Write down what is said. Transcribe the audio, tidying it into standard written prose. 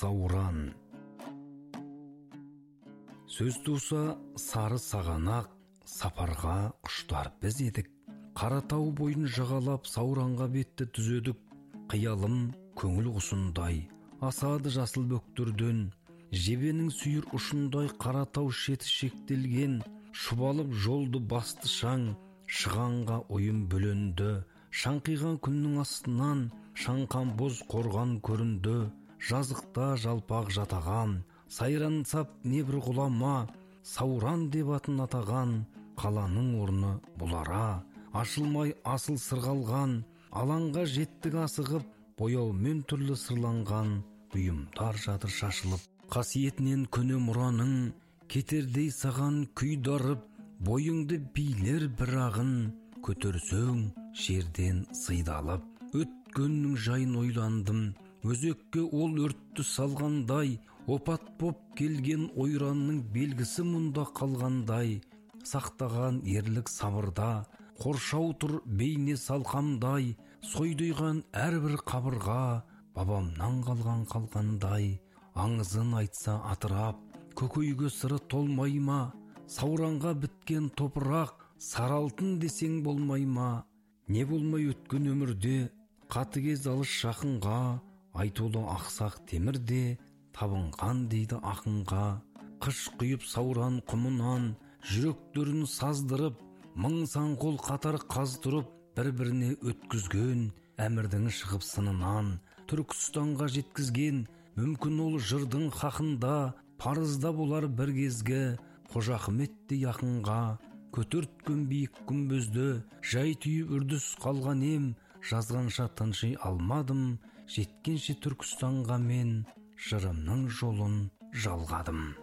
Сауран. Сөз туса сары сағанақ, сапарға құштар біз едік. Қаратау бойын жағалап Сауранға бетті түзедік. Қиялым көңіл құсындай, асады жасыл бөктерден. Жебенің сүйір ұшындай Қаратау шеті шектелген. Шұбалып жолды басты шаң, шығанға ойым бөленді. Шаңқиған күннің астынан шаңқан боз қорған көрінді. Жазықта жалпақ жатаған, сайран сап небір ғұлама, Сауран деп атын атаған, қаланың орны бұлара. Ашылмай асыл сырғалған, алаңға жеттік асығып, бояумен түрлі сырланған, бұйымдар жатыр шашылып. Қасиетінен көне мұраның, кетердей саған күй дарып, бойыңды билер бір ағын, көтерсең жерден сыйдалып. Өткеннің жайын ойландым, өзекке ол өртті салғандай, опат боп келген ойранның белгісі мұнда қалғандай. Сақтаған ерлік сабырда, қоршау тұр бейне салқамдай, сойдыйған әрбір қабырға, бабамнан қалғандай. Аңызын айтса атырап, көкейге сыры толмай ма? Сауранға біткен топырақ, саралтын десең болмай ма? Не болмай өткен өмірде, қатыгез алыс жақынға, айтулы ақсақ темірде, табынған дейді ақынға. Қыш құйып Сауран құмынан, жүректерін саздырып, мың сан қол қатар қаздырып, бір-біріне өткізген, әмірдің шығып сынынан, Түркістанға жеткізген. Мүмкін ол жырдың хақында, парызда болар бір кезге, Қожа Ахметте яқынға. Көтерткен биік күмбезді, жай түйіп үрдіс қалған ем, жазғанша тынши алмадым, жеткенше Түркістанға мен жырымның жолын жалғадым.